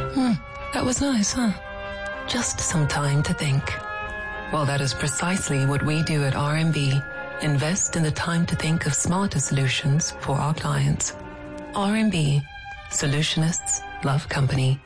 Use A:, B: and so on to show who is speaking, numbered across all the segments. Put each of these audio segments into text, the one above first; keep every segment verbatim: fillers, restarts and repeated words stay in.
A: Hmm, that was nice, huh? Just some time to think. Well, that is precisely what we do at R M B. Invest in the time to think of smarter solutions for our clients. R M B. Solutionists love company.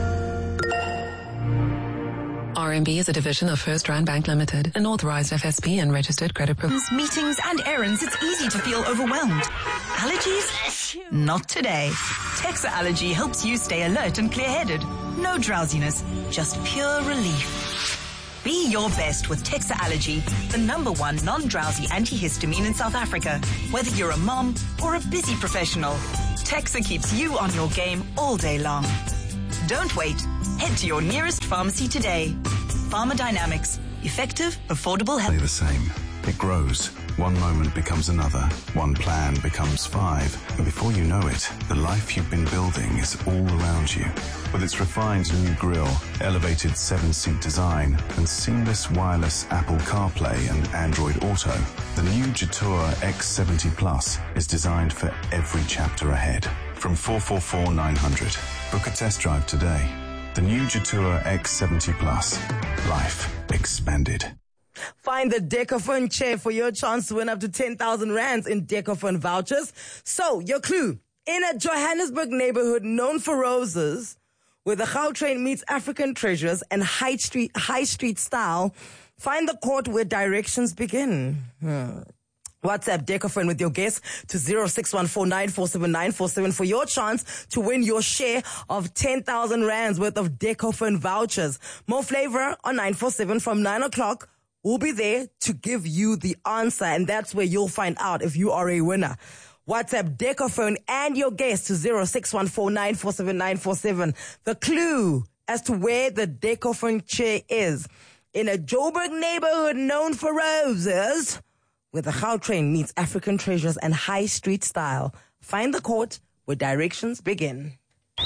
A: R M B is a division of First Rand Bank Limited, an authorized F S B and registered credit provider.
B: Meetings and errands, it's easy to feel overwhelmed. Allergies? Not today. Texa Allergy helps you stay alert and clear-headed. No drowsiness, just pure relief. Be your best with Texa Allergy, the number one non-drowsy antihistamine in South Africa. Whether you're a mom or a busy professional, Texa keeps you on your game all day long. Don't wait. Head to your nearest pharmacy today. Pharmadynamics. Effective, affordable health.
C: Stay the same. It grows. One moment becomes another. One plan becomes five. And before you know it, the life you've been building is all around you. With its refined new grille, elevated seven-seat design, and seamless wireless Apple CarPlay and Android Auto, the new Jetour X seventy Plus is designed for every chapter ahead. From four four four nine hundred. Book a test drive today. The new Jetour X seventy Plus. Life expanded.
D: Find the Decaphone chair for your chance to win up to ten thousand rands in Decaphone vouchers. So, your clue. In a Johannesburg neighborhood known for roses, where the Gautrain meets African treasures and high street, high street style, find the court where directions begin. Hmm. WhatsApp Decaphone with your guess to zero six one four nine four seven nine four seven for your chance to win your share of ten thousand rands worth of Decaphone vouchers. More flavor on nine four seven from nine o'clock. We'll be there to give you the answer, and that's where you'll find out if you are a winner. WhatsApp Decaphone and your guess to zero six one four nine four seven nine four seven. The clue as to where the Decaphone chair is. In a Joburg neighborhood known for roses, where the Gautrain meets African treasures and high street style. Find the court where directions begin.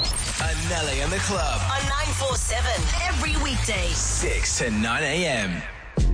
E: Anele and the Club
B: On nine four seven, every weekday.
E: six to nine a.m.